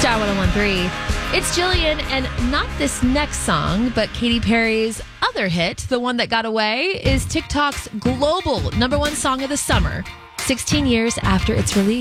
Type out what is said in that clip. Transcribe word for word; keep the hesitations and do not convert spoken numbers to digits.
Star one oh one three. It's Jillian, and not this next song, but Katy Perry's other hit, the one that got away, is TikTok's global number one song of the summer, sixteen years after its release.